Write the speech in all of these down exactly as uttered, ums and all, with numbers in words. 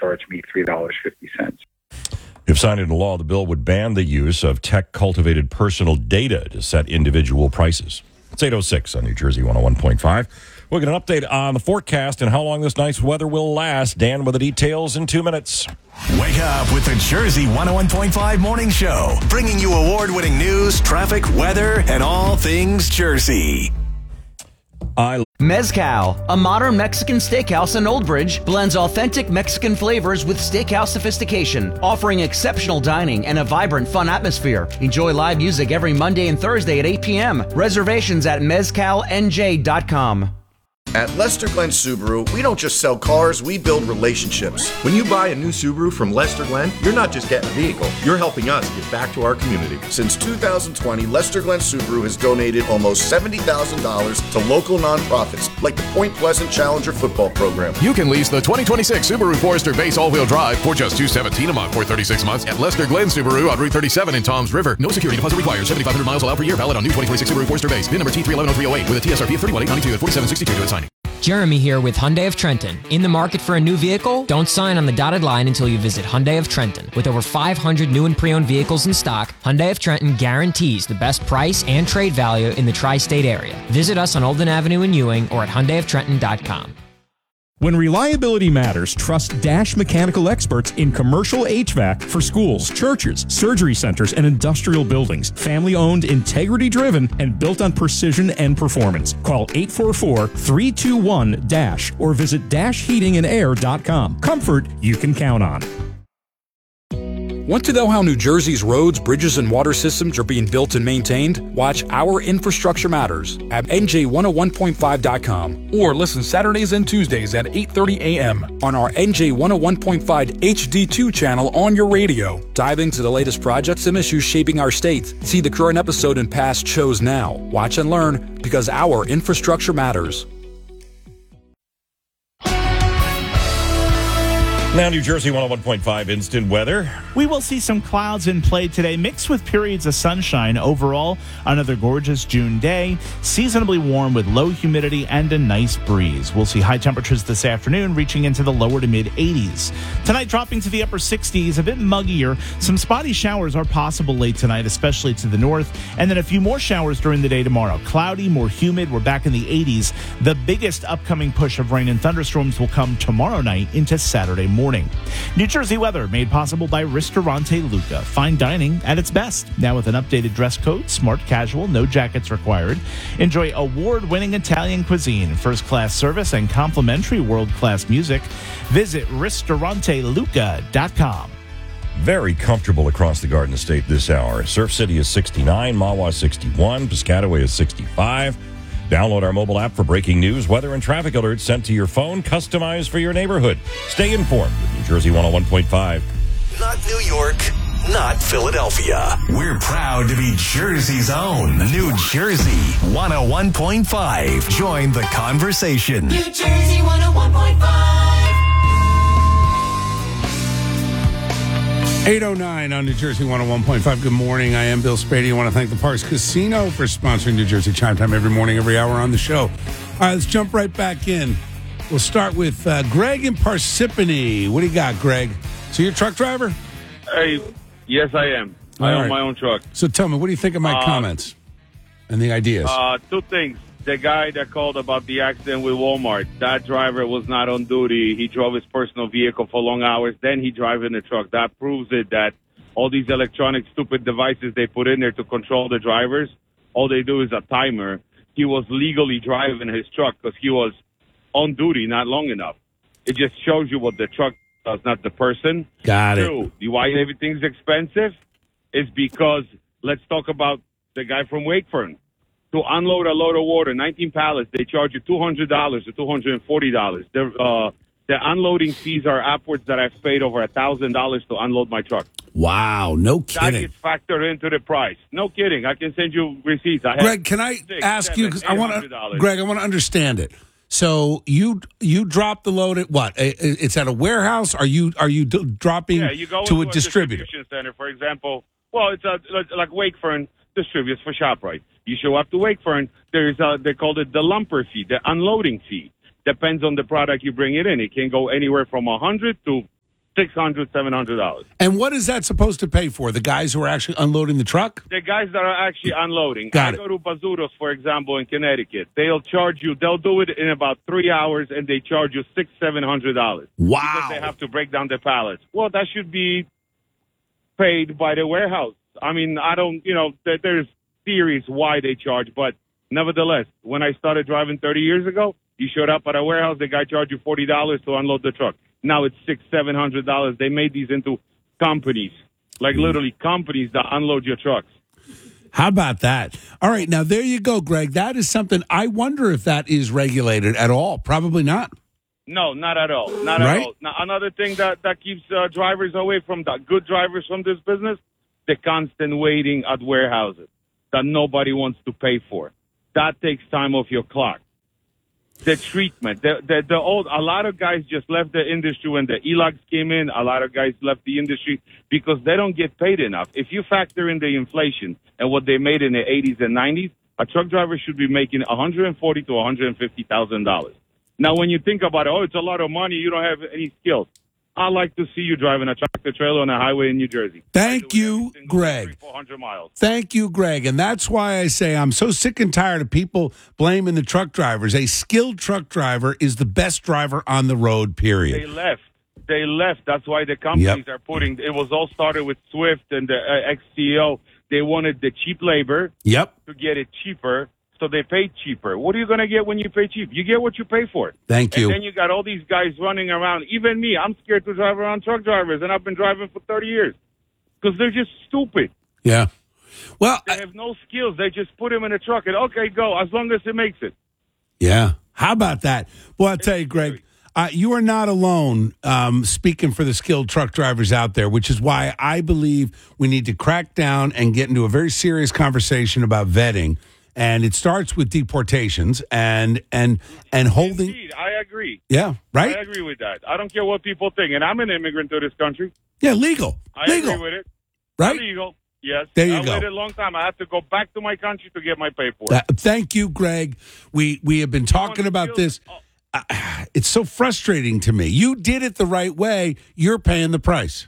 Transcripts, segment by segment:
charge me three dollars and fifty cents. If signed into law, the bill would ban the use of tech-cultivated personal data to set individual prices. It's eight oh six on New Jersey one oh one point five. We'll get an update on the forecast and how long this nice weather will last. Dan with the details in two minutes. Wake up with the Jersey one oh one point five Morning Show, bringing you award-winning news, traffic, weather, and all things Jersey. I Mezcal, a modern Mexican steakhouse in Old Bridge, blends authentic Mexican flavors with steakhouse sophistication, offering exceptional dining and a vibrant, fun atmosphere. Enjoy live music every Monday and Thursday at eight p.m. Reservations at mezcal n j dot com. At Lester Glenn Subaru, we don't just sell cars, we build relationships. When you buy a new Subaru from Lester Glenn, you're not just getting a vehicle, you're helping us give back to our community. Since two thousand twenty, Lester Glenn Subaru has donated almost seventy thousand dollars to local nonprofits, like the Point Pleasant Challenger football program. You can lease the twenty twenty-six Subaru Forester Base all-wheel drive for just two hundred seventeen dollars a month for thirty-six months at Lester Glenn Subaru on Route thirty-seven in Toms River. No security deposit required. seventy-five hundred miles allowed per year. Valid on new twenty twenty-six Subaru Forester Base. V I N number T three one one oh three oh eight with a T S R P of thirty-one thousand eight hundred ninety-two at forty-seven sixty-two to its signing. Jeremy here with Hyundai of Trenton. In the market for a new vehicle? Don't sign on the dotted line until you visit Hyundai of Trenton. With over five hundred new and pre-owned vehicles in stock, Hyundai of Trenton guarantees the best price and trade value in the tri-state area. Visit us on Olden Avenue in Ewing or at hyundai of trenton dot com. When reliability matters, trust Dash Mechanical experts in commercial H V A C for schools, churches, surgery centers, and industrial buildings. Family-owned, integrity-driven, and built on precision and performance. Call eight four four, three two one, D A S H or visit dash heating and air dot com. Comfort you can count on. Want to know how New Jersey's roads, bridges, and water systems are being built and maintained? Watch Our Infrastructure Matters at N J one oh one point five dot com or listen Saturdays and Tuesdays at eight thirty a.m. on our N J one oh one point five H D two channel on your radio. Dive into the latest projects and issues shaping our state. See the current episode and past shows now. Watch and learn because our infrastructure matters. Now, New Jersey one oh one point five instant weather. We will see some clouds in play today, mixed with periods of sunshine. Overall, another gorgeous June day, seasonably warm with low humidity and a nice breeze. We'll see high temperatures this afternoon reaching into the lower to mid eighties. Tonight dropping to the upper sixties, a bit muggier. Some spotty showers are possible late tonight, especially to the north, and then a few more showers during the day tomorrow. Cloudy, more humid. We're back in the eighties. The biggest upcoming push of rain and thunderstorms will come tomorrow night into Saturday morning. Morning. New Jersey weather made possible by Ristorante Luca. Fine dining at its best. Now with an updated dress code, smart casual, no jackets required. Enjoy award-winning Italian cuisine, first-class service, and complimentary world-class music. Visit ristorante luca dot com. Very comfortable across the Garden State this hour. Surf City is sixty-nine, Mahwah sixty-one, Piscataway is sixty-five. Download our mobile app for breaking news, weather, and traffic alerts sent to your phone, customized for your neighborhood. Stay informed with New Jersey one oh one point five. Not New York, not Philadelphia. We're proud to be Jersey's own. New Jersey one oh one point five. Join the conversation. New Jersey one oh one point five. eight oh nine on New Jersey one oh one point five. Good morning. I am Bill Spady. I want to thank the Parks Casino for sponsoring New Jersey Chime Time every morning, every hour on the show. All right, let's jump right back in. We'll start with uh, Greg in Parsippany. What do you got, Greg? So you're a truck driver? Hey, yes, I am. All I own right. my own truck. So tell me, what do you think of my uh, comments and the ideas? Uh, two things. The guy that called about the accident with Walmart, that driver was not on duty. He drove his personal vehicle for long hours. Then he drove in the truck. That proves it that all these electronic stupid devices they put in there to control the drivers, all they do is a timer. He was legally driving his truck because he was on duty not long enough. It just shows you what the truck does, not the person. Got it. Two, why everything's expensive is because, let's talk about the guy from Wakefern. To unload a load of water, nineteen pallets, they charge you two hundred dollars to two hundred forty dollars. The, uh, the unloading fees are upwards that I've paid over one thousand dollars to unload my truck. Wow, no kidding. That gets factored into the price. No kidding. I can send you receipts. I Greg, can I six, ask seven, you, because I want to, Greg, I want to understand it. So you you drop the load at what? It's at a warehouse? Are you are you d- dropping yeah, you go to a, a distributor? distribution center, for example. Well, it's a, like Wakefern distributes for ShopRite. You show up to Wakefern, there's a, they call it the lumper fee, the unloading fee. Depends on the product you bring it in. It can go anywhere from one hundred to six hundred dollars, seven hundred dollars. And what is that supposed to pay for? The guys who are actually unloading the truck? The guys that are actually unloading. Got I it. go to Bazutos, for example, in Connecticut. They'll charge you, they'll do it in about three hours, and they charge you six, seven hundred dollars. Wow. Because they have to break down the pallets. Well, that should be paid by the warehouse. I mean, I don't, you know, there, there's theories why they charge, but nevertheless, when I started driving thirty years ago, you showed up at a warehouse, the guy charged you forty dollars to unload the truck. Now it's six, seven hundred dollars. They made these into companies, like literally companies that unload your trucks. How about that? All right, now there you go, Greg. That is something, I wonder if that is regulated at all. Probably not. No, not at all. Not Right? at all. Now, another thing that, that keeps uh, drivers away from the good drivers from this business, the constant waiting at warehouses that nobody wants to pay for. That takes time off your clock. The treatment, the, the, the old, a lot of guys just left the industry when the E L O Cs came in. A lot of guys left the industry because they don't get paid enough. If you factor in the inflation and what they made in the eighties and nineties, a truck driver should be making one hundred forty thousand to one hundred fifty thousand dollars. Now, when you think about it, oh, it's a lot of money, you don't have any skills. I like to see you driving a tractor trailer on a highway in New Jersey. Thank you, Greg. four hundred miles. Thank you, Greg. And that's why I say I'm so sick and tired of people blaming the truck drivers. A skilled truck driver is the best driver on the road, period. They left. They left. That's why the companies Yep. are putting, it was all started with Swift and the uh, X C O. They wanted the cheap labor Yep. to get it cheaper, so they paid cheaper. What are you going to get when you pay cheap? You get what you pay for. Thank you. And then you got all these guys running around. Even me, I'm scared to drive around truck drivers, and I've been driving for thirty years because they're just stupid. Yeah. Well, They have no skills. They just put him in a truck and, okay, go, as long as it makes it. Yeah. How about that? Well, I'll tell you, Greg, uh, you are not alone um, speaking for the skilled truck drivers out there, which is why I believe we need to crack down and get into a very serious conversation about vetting. And it starts with deportations and and and holding. Indeed, I agree. Yeah, right? I agree with that. I don't care what people think. And I'm an immigrant to this country. Yeah, legal. I legal. agree with it. Right? Legal. Yes. There you I go. waited a long time. I had to go back to my country to get my paperwork. Uh, thank you, Greg. We we have been talking about this. Uh, it's so frustrating to me. You did it the right way. You're paying the price.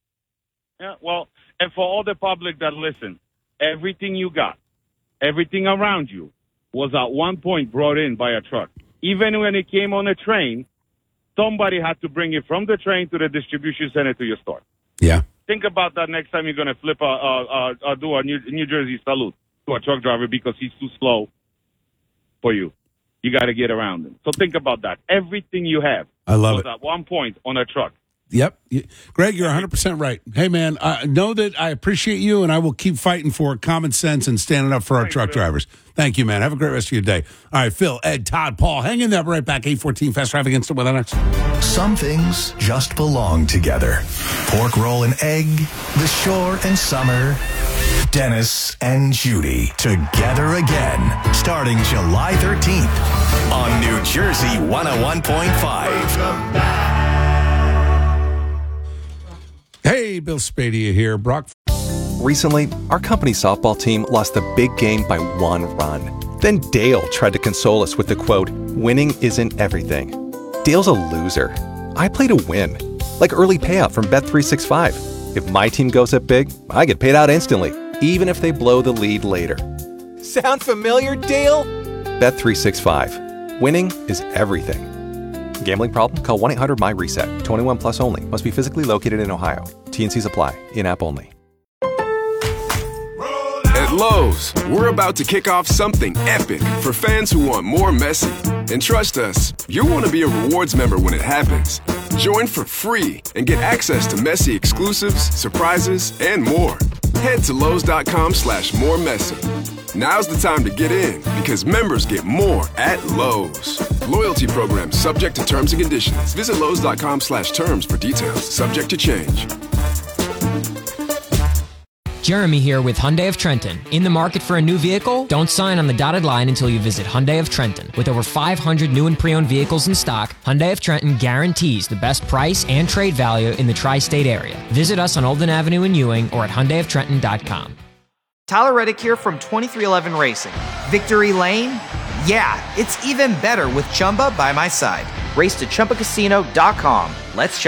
Yeah, well, and for all the public that listen, everything you got, everything around you was at one point brought in by a truck. Even when it came on a train, somebody had to bring it from the train to the distribution center to your store. Yeah. Think about that next time you're going to flip a, a, a, a do a New, New Jersey salute to a truck driver because he's too slow for you. You got to get around him. So think about that. Everything you have I love was it. at one point on a truck. Yep. Y- Greg, you're one hundred percent right. Hey, man, I know that I appreciate you, and I will keep fighting for common sense and standing up for our Thanks, truck Phil. drivers. Thank you, man. Have a great rest of your day. All right, Phil, Ed, Todd, Paul, hang in there. We'll be right back. eight fourteen Fast Traffic Instant with our next. Some things just belong together. Pork roll and egg, the shore and summer. Dennis and Judy together again, starting July thirteenth on New Jersey one oh one point five. Hey, Bill Spadia here. Brock. Recently, our company softball team lost a big game by one run. Then Dale tried to console us with the quote, "Winning isn't everything." Dale's a loser. I play to win. Like early payout from Bet three sixty-five. If my team goes up big, I get paid out instantly, even if they blow the lead later. Sound familiar, Dale? Bet three sixty-five. Winning is everything. Gambling problem? Call one eight hundred M Y reset. twenty-one plus only. Must be physically located in Ohio. T N Cs apply. In-app only. At Lowe's, we're about to kick off something epic for fans who want more Messi. And trust us, you'll want to be a rewards member when it happens. Join for free and get access to Messi exclusives, surprises, and more. Head to Lowe's.com slash more Messi. Now's the time to get in because members get more at Lowe's. Loyalty program subject to terms and conditions. Visit Lowe's.com slash terms for details. Subject to change. Jeremy here with Hyundai of Trenton. In the market for a new vehicle? Don't sign on the dotted line until you visit Hyundai of Trenton. With over five hundred new and pre-owned vehicles in stock, Hyundai of Trenton guarantees the best price and trade value in the tri-state area. Visit us on Olden Avenue in Ewing or at Hyundai of Trenton dot com. Tyler Reddick here from twenty-three eleven Racing. Victory Lane? Yeah, it's even better with Chumba by my side. Race to Chumba Casino dot com. Let's Chumba.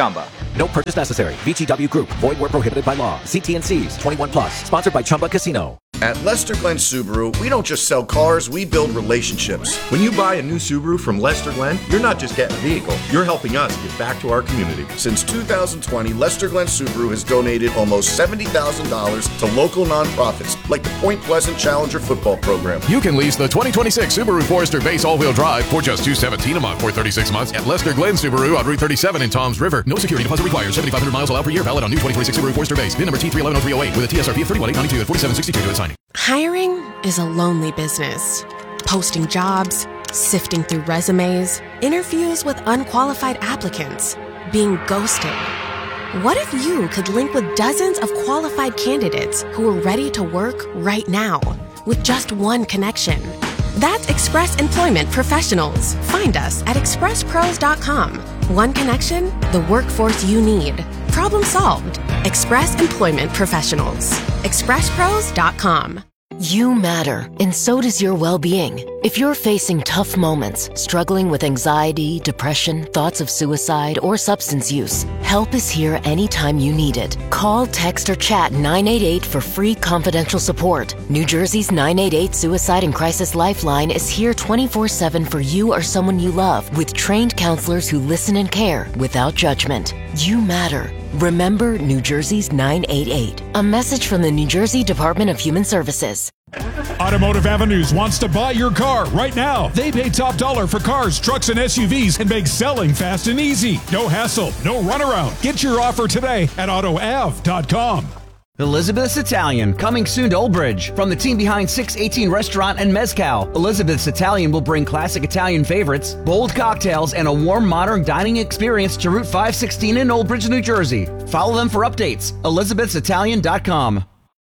No purchase necessary. V G W Group. Void where prohibited by law. See T and C's. twenty-one plus. Sponsored by Chumba Casino. At Lester Glenn Subaru, we don't just sell cars, we build relationships. When you buy a new Subaru from Lester Glenn, you're not just getting a vehicle, you're helping us give back to our community. Since two thousand twenty, Lester Glenn Subaru has donated almost seventy thousand dollars to local nonprofits like the Point Pleasant Challenger football program. You can lease the twenty twenty-six Subaru Forester Base all-wheel drive for just two hundred seventeen dollars a month for thirty-six months at Lester Glenn Subaru on Route thirty-seven in Toms River. No security deposit required. seventy-five hundred miles allowed per year. Valid on new twenty twenty-six Subaru Forester Base. V I N number T three one one oh three oh eight with a T S R P of thirty-one thousand eight hundred ninety-two at forty-seven sixty-two to signing. Hiring is a lonely business. Posting jobs, sifting through resumes, interviews with unqualified applicants, being ghosted. What if you could link with dozens of qualified candidates who are ready to work right now with just one connection? That's Express Employment Professionals. Find us at express pros dot com. One connection, the workforce you need. Problem solved. Express Employment Professionals. express pros dot com. You matter, and so does your well-being. If you're facing tough moments, struggling with anxiety, depression, thoughts of suicide, or substance use, help is here anytime you need it. Call, text, or chat nine eight eight for free confidential support. New Jersey's nine eight eight Suicide and Crisis Lifeline is here twenty-four seven for you or someone you love, with trained counselors who listen and care without judgment. You matter. Remember New Jersey's nine eight eight. A message from the New Jersey Department of Human Services. Automotive Avenues wants to buy your car right now. They pay top dollar for cars, trucks, and S U Vs and make selling fast and easy. No hassle, no runaround. Get your offer today at auto av dot com. Elizabeth's Italian, coming soon to Old Bridge. From the team behind six eighteen Restaurant and Mezcal, Elizabeth's Italian will bring classic Italian favorites, bold cocktails, and a warm, modern dining experience to Route five sixteen in Old Bridge, New Jersey. Follow them for updates. elizabeths italian dot com.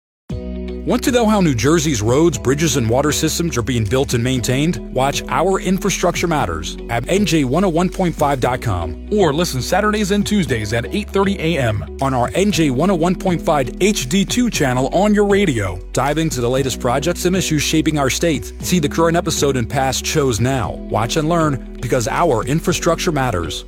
Want to know how New Jersey's roads, bridges, and water systems are being built and maintained? Watch Our Infrastructure Matters at N J one oh one point five dot com or listen Saturdays and Tuesdays at eight thirty a.m. on our N J one oh one point five H D two channel on your radio. Dive into the latest projects and issues shaping our state. See the current episode and past shows now. Watch and learn because our infrastructure matters.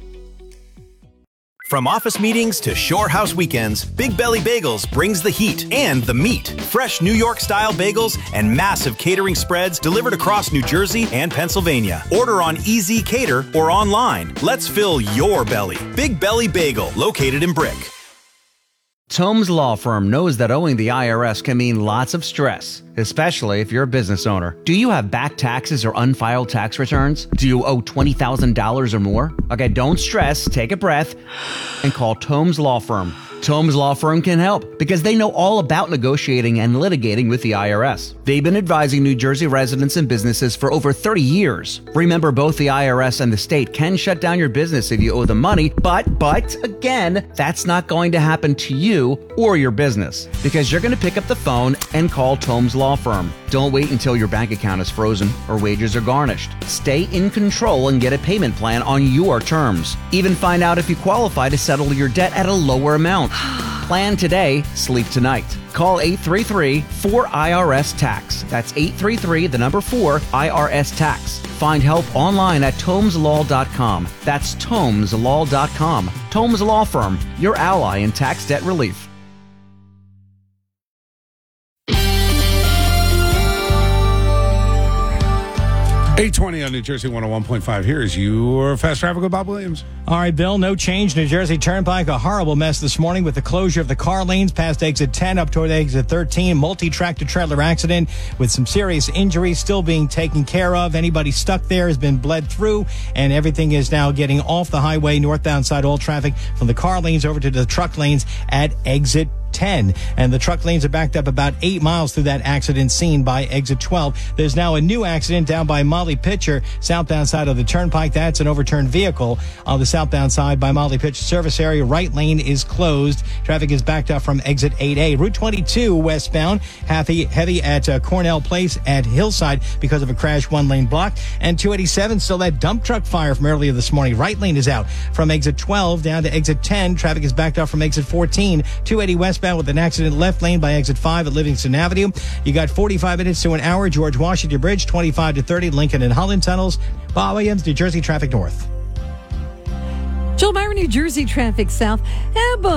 From office meetings to shore house weekends, Big Belly Bagels brings the heat and the meat. Fresh New York-style bagels and massive catering spreads delivered across New Jersey and Pennsylvania. Order on Easy Cater or online. Let's fill your belly. Big Belly Bagel, located in Brick. Tomes Law Firm knows that owing the I R S can mean lots of stress, especially if you're a business owner. Do you have back taxes or unfiled tax returns? Do you owe twenty thousand dollars or more? Okay, don't stress, take a breath, and call Tomes Law Firm. Tomes Law Firm can help because they know all about negotiating and litigating with the I R S. They've been advising New Jersey residents and businesses for over thirty years. Remember, both the I R S and the state can shut down your business if you owe them money, but, but, again, that's not going to happen to you or your business because you're going to pick up the phone and call Tomes Law Firm. Don't wait until your bank account is frozen or wages are garnished. Stay in control and get a payment plan on your terms. Even find out if you qualify to settle your debt at a lower amount. Plan today, sleep tonight. Call eight three three, four I R S tax. That's eight three three, the number four, I R S tax. Find help online at tomes law dot com. That's tomes law dot com. Tomes Law Firm, your ally in tax debt relief. eight twenty on New Jersey one oh one point five. Here is your Fast Traffic with Bob Williams. All right, Bill, no change. New Jersey Turnpike, a horrible mess this morning with the closure of the car lanes past exit ten up toward exit thirteen. Multi-tractor trailer accident with some serious injuries still being taken care of. Anybody stuck there has been bled through, and everything is now getting off the highway, northbound side, all traffic from the car lanes over to the truck lanes at exit ten, and the truck lanes are backed up about eight miles through that accident scene by exit twelve. There's now a new accident down by Molly Pitcher, southbound side of the turnpike. That's an overturned vehicle on the southbound side by Molly Pitcher service area. Right lane is closed. Traffic is backed up from exit eight A. Route twenty-two westbound, heavy, heavy at uh, Cornell Place at Hillside because of a crash, one lane block. And two eighty-seven, still that dump truck fire from earlier this morning. Right lane is out from exit twelve down to exit ten. Traffic is backed up from exit fourteen. two eighty westbound with an accident left lane by exit five at Livingston Avenue. You got forty-five minutes to an hour. George Washington Bridge, twenty-five to thirty. Lincoln and Holland tunnels. Bob Williams, New Jersey Traffic North. Joel Myron, New Jersey traffic south.